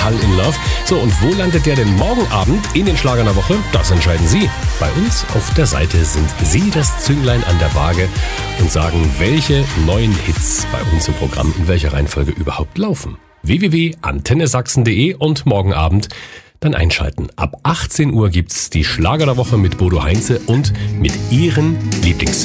Hall in Love. So, und wo landet der denn morgen Abend in den Schlagern der Woche? Das entscheiden Sie. Bei uns auf der Seite sind Sie das Zünglein an der Waage und sagen, welche neuen Hits bei uns im Programm in welcher Reihenfolge überhaupt laufen. www.antennesachsen.de und morgen Abend dann einschalten. Ab 18 Uhr gibt's die Schlager der Woche mit Bodo Heinze und mit Ihren Lieblingshits.